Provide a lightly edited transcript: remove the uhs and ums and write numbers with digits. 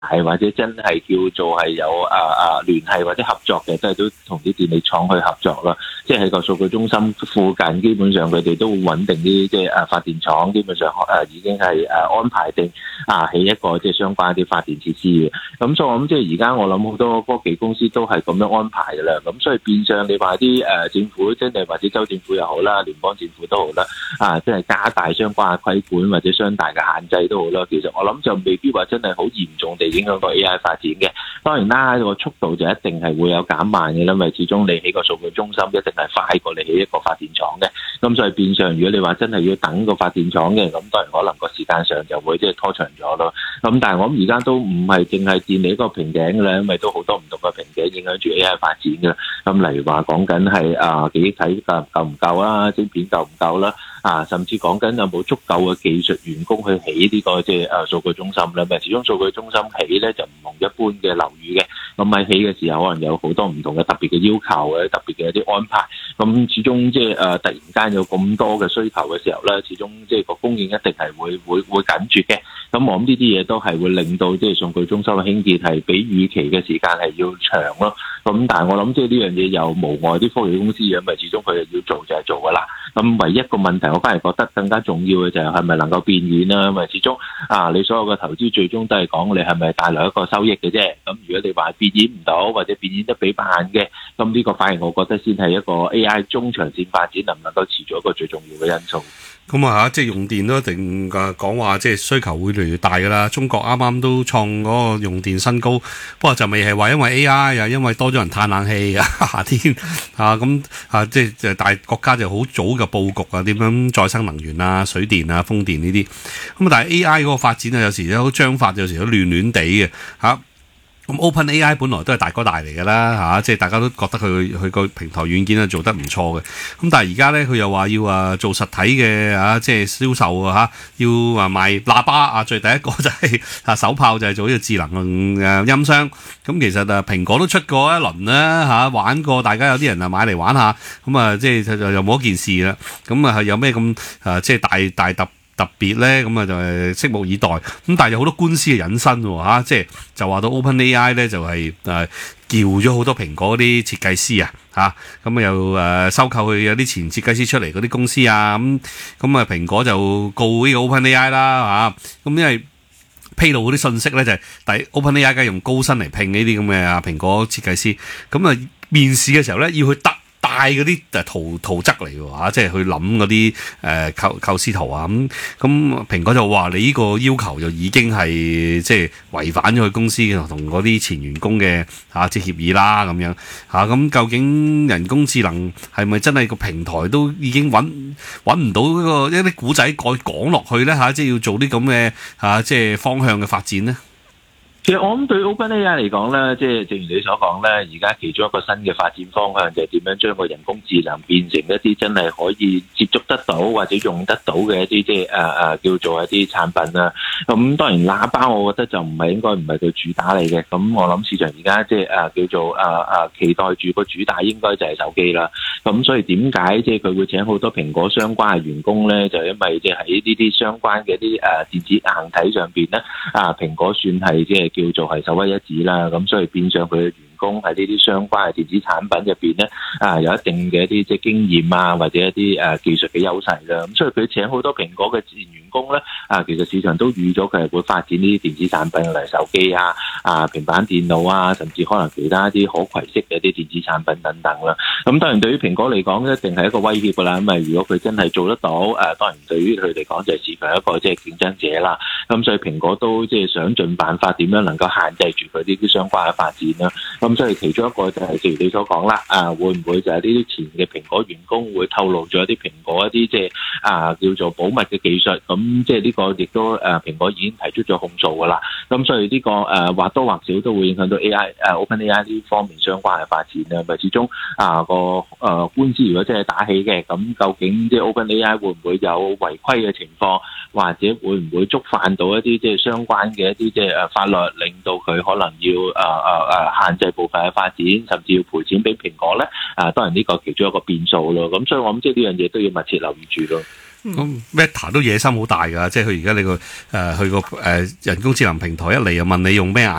或者真係叫做係有聯繫或者合作嘅，即係都同啲電力廠去合作啦。即係喺個數據中心附近，基本上佢哋都會穩定啲，即係發電廠基本上已經係安排定起一個即係相關啲發電設施嘅。咁所以我諗即係而家我諗好多科技公司都係咁樣安排嘅啦。咁所以變相你話啲政府真係或者州政府又好啦，聯邦政府都好啦，即係加大相關嘅規管或者相大嘅限制都好啦。其實我諗就未必話真係好嚴重地影響個 AI 發展嘅。當然啦，個速度就一定係會有減慢嘅，因為始終你起個數據中心一定係快過你起一個發電廠嘅。咁所以變相如果你話真係要等個發電廠嘅，咁當然可能個時間上就會即係拖長咗咯。咁但係我諗而家都唔係淨係電力一個瓶頸嘅啦，因為都好多唔同嘅瓶頸影響住 AI 發展嘅。咁例如話講緊係記憶體夠唔夠啦，晶片夠唔夠啦，甚至講緊有冇足夠嘅技術員工去起呢個即係數據中心咧。咪始終數據中心起咧就唔同一般嘅樓宇嘅，咁喺起嘅時候可能有好多唔同嘅特別嘅要求或者特別嘅一啲安排。咁始終即係突然間有咁多嘅需求嘅時候咧，始終即係個供應一定係會緊絕嘅。咁我諗呢啲嘢都係會令到即係數據中心嘅興建係比預期嘅時間係要長咯。咁但係我諗即係呢樣嘢又無礙啲科技公司嘅，因為始終佢哋要做就係做噶啦。咁唯一一個問題，我反而覺得更加重要嘅就係咪能夠變現啦？因為始終你所有嘅投資最終都係講你係咪帶來一個收益嘅啫。咁如果你話變現唔到或者變現得比慢嘅，咁呢個反而我覺得先係一個 AI 中長線發展能唔能夠持續一個最重要嘅因素。 咁即係用電都一定講話，即係需求會越嚟越大噶啦。中國啱啱都創嗰個用電新高，不過就未係話因為 AI 又因為多咗人嘆冷氣夏天即係大國家就好早嘅佈局點樣再生能源水電風電呢啲。咁但係 AI 嗰個發展有時都好章法，有時都亂亂地嘅咁 OpenAI 本來都係大哥大嚟㗎啦，即係大家都覺得佢個平台軟件做得唔錯嘅。咁但係而家咧佢又話要做實體嘅即係銷售要賣喇叭最第一個就係手炮就係做呢個智能音箱。咁其實蘋果都出過一輪啦玩過，大家有啲人買嚟玩下，咁即係又冇一件事啦。咁有咩咁即係大特別咧，咁就係拭目以待。咁但係有好多官司嘅引申喎，即係就話到 OpenAI 咧就係叫咗好多蘋果嗰啲設計師咁又收購佢有啲前設計師出嚟嗰啲公司咁蘋果就告呢個 OpenAI 啦咁因為披露嗰啲信息咧就係OpenAI 梗係用高薪嚟聘呢啲咁嘅蘋果設計師，咁面試嘅時候咧要去帶嗰啲圖則嚟喎，即係去諗嗰啲構思圖咁蘋果就話你呢個要求就已經係即係違反咗佢公司同嗰啲前員工嘅即係協議啦咁樣咁究竟人工智能係咪真係個平台都已經揾唔到一啲古仔講落去咧即係要做啲咁嘅即係方向嘅發展呢？ 其實我諗對 OpenAI 嚟講咧，即係正如你所講咧，而家其中一個新嘅發展方向就係點樣將個人工智能變成一啲真係可以接觸得到或者用得到嘅一啲即係叫做一啲產品啦。咁當然喇叭，我覺得就應該唔係佢主打嚟嘅。咁我諗市場而家即係叫做期待住個主打應該就係手機啦。咁所以點解即係佢會請好多蘋果相關嘅員工咧？就因為即係喺呢啲相關嘅一啲電子硬體上邊咧，蘋果算係即係叫做係首屈一指啦，咁所以變相佢嘅員工喺呢啲相關嘅電子產品入邊咧，有一定嘅一啲即係經驗或者一啲技術嘅優勢啦。咁所以佢請好多蘋果嘅前員工咧，其實市場都預咗佢係會發展呢啲電子產品，例如手機平板電腦甚至可能其他一啲可攜式嘅一啲電子產品等等啦。咁當然對於蘋果嚟講，一定係一個威脅㗎啦。因為如果佢真係做得到，當然對於佢嚟講就係視為一個即係競爭者啦。咁所以蘋果都即係想盡辦法點樣能夠限制住佢呢啲相關嘅發展啦。咁所以其中一個就係正如你所講啦，會唔會就係呢啲前嘅蘋果員工會透露咗一啲蘋果一啲即係叫做保密嘅技術？咁即係呢個亦都蘋果已經提出咗控訴㗎啦。咁所以呢個或多或少都會影響到 OpenAI 呢方面相關嘅發展啦。咪始終個官司如果真係打起嘅，咁究竟即係 OpenAI 會唔會有違規嘅情況，或者會唔會觸犯到一啲即係相關嘅一啲即係法律，令到佢可能要限制部分嘅發展，甚至要賠錢俾蘋果咧？當然呢個其中一個變數咯。咁所以我諗即係呢樣嘢都要密切留意住咯。 咁 Meta 都野心好大㗎，即係佢而家你個人工智能平台一嚟又問你用咩